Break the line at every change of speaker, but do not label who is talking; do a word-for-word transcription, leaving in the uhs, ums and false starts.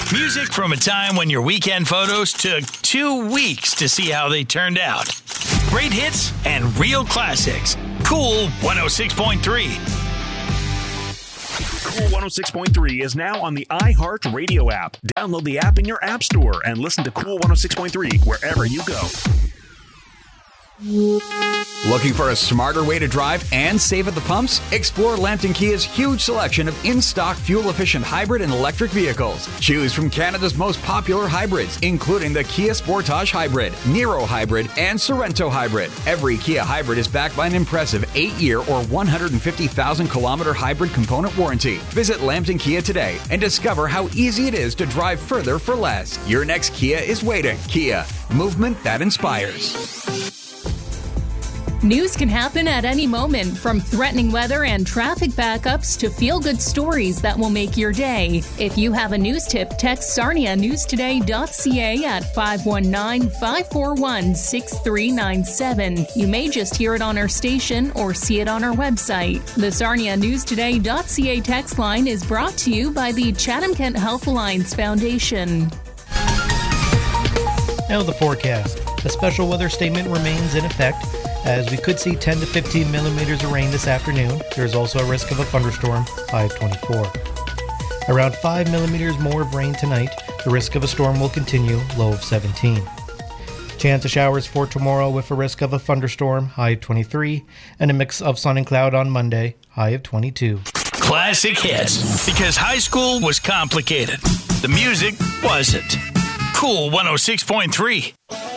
Music from a time when your weekend photos took two weeks to see how they turned out. Great hits and real classics. Cool one oh six point three.
Cool one oh six point three is now on the iHeartRadio app. Download the app in your app store and listen to Cool one oh six point three wherever you go.
Looking for a smarter way to drive and save at the pumps? Explore Lambton Kia's huge selection of in-stock fuel-efficient hybrid and electric vehicles. Choose from Canada's most popular hybrids, including the Kia Sportage Hybrid, Niro Hybrid, and Sorento Hybrid. Every Kia hybrid is backed by an impressive eight-year or one hundred fifty thousand kilometer hybrid component warranty. Visit Lambton Kia today and discover how easy it is to drive further for less. Your next Kia is waiting. Kia, movement that inspires.
News can happen at any moment, from threatening weather and traffic backups to feel-good stories that will make your day. If you have a news tip, text sarnia news today dot c a at five one nine, five four one, six three nine seven. You may just hear it on our station or see it on our website. The Sarnia news today dot c a text line is brought to you by the Chatham-Kent Health Alliance Foundation.
Now the forecast. A special weather statement remains in effect, as we could see ten to fifteen millimeters of rain this afternoon. There is also a risk of a thunderstorm, high of twenty-four. Around five millimeters more of rain tonight. The risk of a storm will continue, low of seventeen. Chance of showers for tomorrow with a risk of a thunderstorm, high of twenty-three, and a mix of sun and cloud on Monday, high of twenty-two.
Classic hits, because high school was complicated. The music wasn't. Cool one oh six point three.